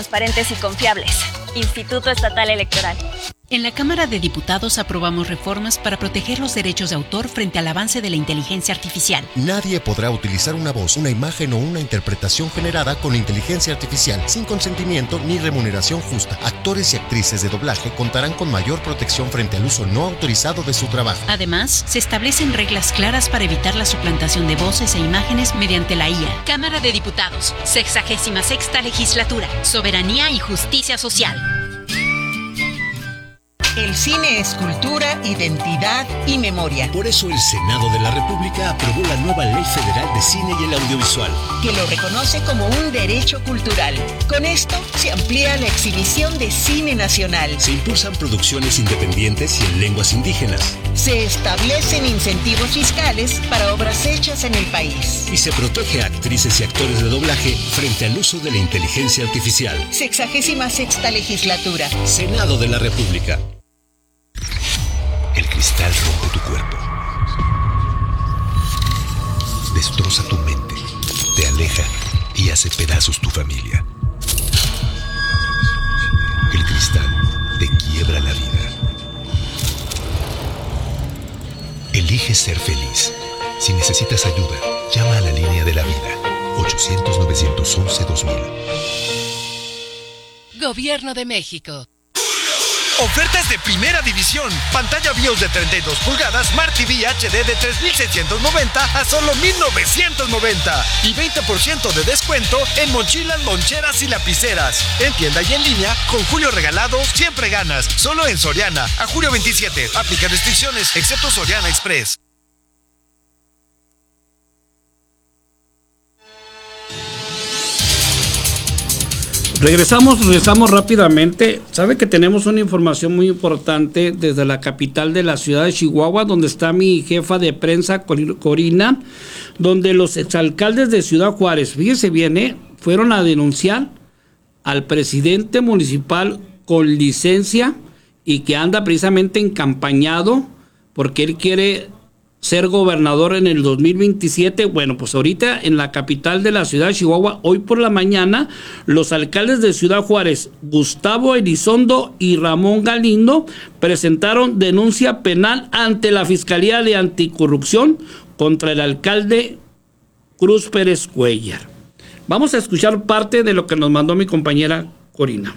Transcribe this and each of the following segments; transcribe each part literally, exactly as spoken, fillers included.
Transparentes y confiables. Instituto Estatal Electoral. En la Cámara de Diputados aprobamos reformas para proteger los derechos de autor frente al avance de la inteligencia artificial. Nadie podrá utilizar una voz, una imagen o una interpretación generada con inteligencia artificial sin consentimiento ni remuneración justa. Actores y actrices de doblaje contarán con mayor protección frente al uso no autorizado de su trabajo. Además, se establecen reglas claras para evitar la suplantación de voces e imágenes mediante la I A. Cámara de Diputados, sexagésima sexta legislatura, soberanía y justicia social. El cine es cultura, identidad y memoria. Por eso el Senado de la República aprobó la nueva Ley Federal de Cine y el Audiovisual, que lo reconoce como un derecho cultural. Con esto se amplía la exhibición de cine nacional. Se impulsan producciones independientes y en lenguas indígenas. Se establecen incentivos fiscales para obras hechas en el país. Y se protege a actrices y actores de doblaje frente al uso de la inteligencia artificial. Sexagésima sexta legislatura. Senado de la República. El cristal rompe tu cuerpo, destroza tu mente, te aleja y hace pedazos tu familia. El cristal te quiebra la vida. Elige ser feliz. Si necesitas ayuda, llama a la línea de la vida, ochocientos, novecientos once, dos mil. Gobierno de México. Ofertas de primera división. Pantalla BIOS de treinta y dos pulgadas, Smart T V H D de tres mil seiscientos noventa a solo mil novecientos noventa. Y veinte por ciento de descuento en mochilas, loncheras y lapiceras. En tienda y en línea, con Julio Regalado, siempre ganas. Solo en Soriana. A julio veintisiete. Aplica restricciones, excepto Soriana Express. Regresamos, regresamos rápidamente. Sabe que tenemos una información muy importante desde la capital de la ciudad de Chihuahua, donde está mi jefa de prensa, Corina, donde los exalcaldes de Ciudad Juárez, fíjese bien, ¿eh? fueron a denunciar al presidente municipal con licencia y que anda precisamente encampañado porque él quiere ser gobernador en el dos mil veintisiete. Bueno, pues ahorita en la capital de la ciudad de Chihuahua, hoy por la mañana, los alcaldes de Ciudad Juárez, Gustavo Elizondo y Ramón Galindo, presentaron denuncia penal ante la Fiscalía de Anticorrupción contra el alcalde Cruz Pérez Cuellar. Vamos a escuchar parte de lo que nos mandó mi compañera Corina.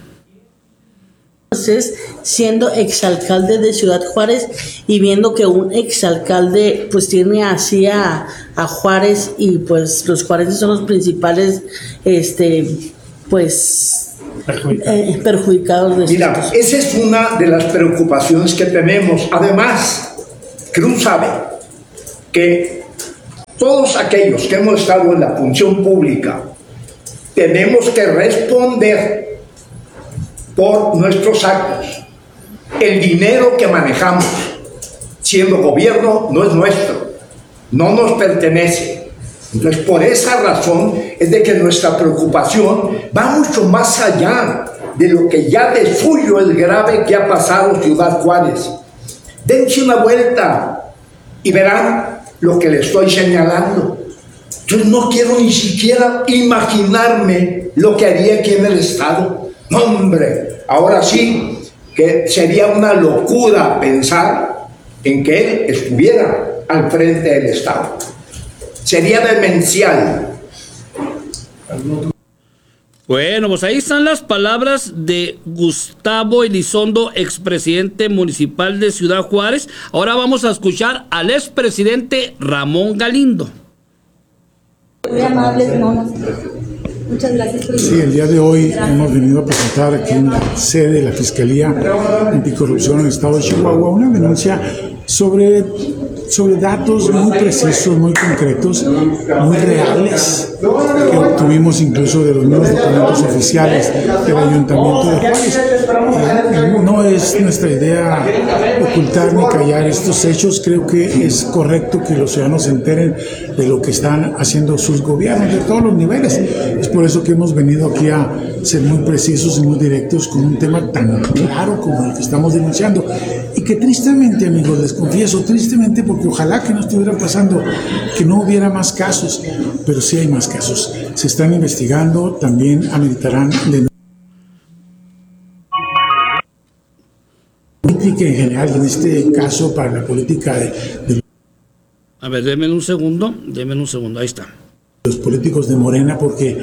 Siendo exalcalde de Ciudad Juárez y viendo que un exalcalde pues tiene así a, a Juárez, y pues los juarenses son los principales este pues perjudicados, eh, perjudicados de Mira, estos. Esa es una de las preocupaciones que tenemos. Además, Cruz sabe que todos aquellos que hemos estado en la función pública tenemos que responder por nuestros actos. El dinero que manejamos siendo gobierno no es nuestro, no nos pertenece. Entonces, por esa razón es de que nuestra preocupación va mucho más allá de lo que ya de suyo es grave que ha pasado Ciudad Juárez. Dense una vuelta y verán lo que les estoy señalando. Yo no quiero ni siquiera imaginarme lo que haría aquí en el estado. No, hombre, ahora sí que sería una locura pensar en que él estuviera al frente del Estado. Sería demencial. Bueno, pues ahí están las palabras de Gustavo Elizondo, expresidente municipal de Ciudad Juárez. Ahora vamos a escuchar al expresidente Ramón Galindo. Muy amables, monos. Muchas gracias. Sí, el día de hoy hemos venido a presentar aquí en la sede de la Fiscalía Anticorrupción en el estado de Chihuahua una denuncia sobre, sobre datos muy precisos, muy concretos, muy reales, que obtuvimos incluso de los mismos documentos oficiales del Ayuntamiento de Juárez. Eh, no es nuestra idea ocultar ni callar estos hechos. Creo que es correcto que los ciudadanos se enteren de lo que están haciendo sus gobiernos de todos los niveles. Es por eso que hemos venido aquí a ser muy precisos y muy directos con un tema tan claro como el que estamos denunciando, y que tristemente, amigos, les confieso, tristemente, porque ojalá que no estuviera pasando, que no hubiera más casos, pero sí hay más casos, se están investigando, también ameritarán de... política en general, en este caso para la política de, de A ver, denme un segundo, denme un segundo, ahí está. Los políticos de Morena, porque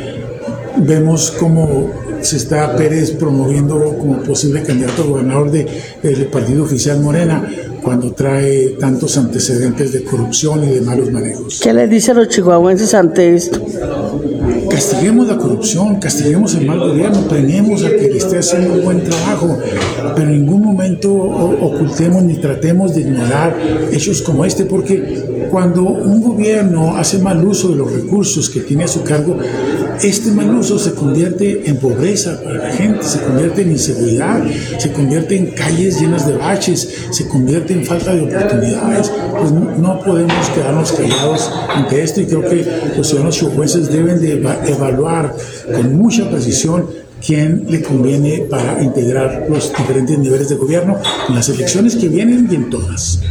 vemos cómo se está Pérez promoviendo como posible candidato a gobernador de, del partido oficial Morena, cuando trae tantos antecedentes de corrupción y de malos manejos. ¿Qué les dice a los chihuahuenses ante esto? Castiguemos la corrupción, castiguemos el mal gobierno, premiemos a que le esté haciendo un buen trabajo, pero en ningún momento ocultemos ni tratemos de ignorar hechos como este, porque cuando un gobierno hace mal uso de los recursos que tiene a su cargo, este mal uso se convierte en pobreza para la gente, se convierte en inseguridad, se convierte en calles llenas de baches, se convierte en falta de oportunidades. Pues no, no podemos quedarnos callados ante esto, y creo que los ciudadanos chihuahuenses deben de evaluar con mucha precisión quién le conviene para integrar los diferentes niveles de gobierno en las elecciones que vienen y en todas.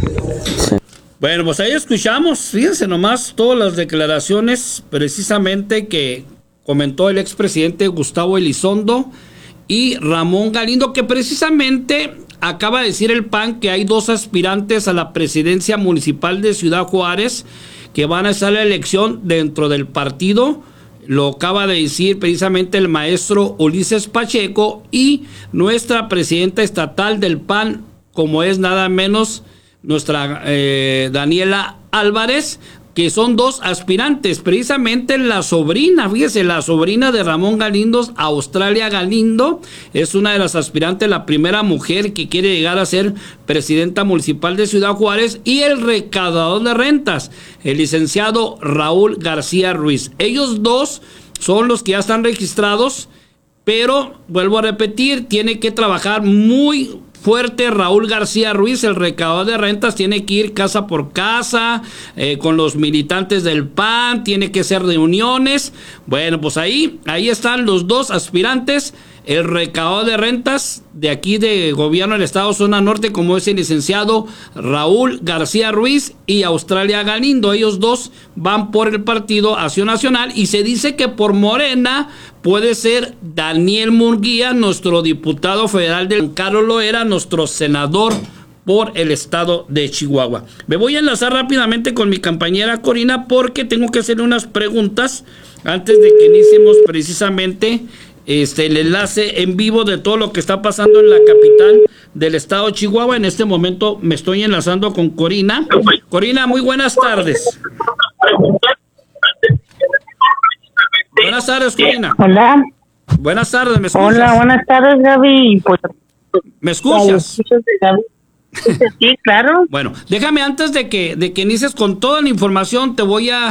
Bueno, pues ahí escuchamos, fíjense nomás todas las declaraciones precisamente que comentó el expresidente Gustavo Elizondo y Ramón Galindo, que precisamente acaba de decir el P A N que hay dos aspirantes a la presidencia municipal de Ciudad Juárez que van a estar en la elección dentro del partido. Lo acaba de decir precisamente el maestro Ulises Pacheco, y nuestra presidenta estatal del P A N, como es nada menos nuestra eh, Daniela Álvarez, que son dos aspirantes, precisamente la sobrina, fíjese, la sobrina de Ramón Galindo, Australia Galindo, es una de las aspirantes, la primera mujer que quiere llegar a ser presidenta municipal de Ciudad Juárez, y el recaudador de rentas, el licenciado Raúl García Ruiz. Ellos dos son los que ya están registrados, pero vuelvo a repetir, tiene que trabajar muy fuerte Raúl García Ruiz, el recaudador de rentas, tiene que ir casa por casa eh, con los militantes del P A N, tiene que hacer reuniones. Bueno, pues ahí, ahí están los dos aspirantes, el recaudador de rentas de aquí de gobierno del estado Zona Norte, como es el licenciado Raúl García Ruiz, y Australia Galindo. Ellos dos van por el Partido Acción Nacional, y se dice que por Morena puede ser Daniel Murguía, nuestro diputado federal del Carlos Loera, nuestro senador por el estado de Chihuahua. Me voy a enlazar rápidamente con mi compañera Corina, porque tengo que hacerle unas preguntas antes de que iniciemos precisamente este el enlace en vivo de todo lo que está pasando en la capital del estado de Chihuahua. En este momento me estoy enlazando con Corina. Corina, muy buenas tardes. Buenas tardes, Corina. Hola. Buenas tardes, ¿me escuchas? Hola, buenas tardes, Gaby. Pues, ¿me escuchas? Sí, claro. Bueno, déjame antes de que, de que inicies con toda la información, te voy a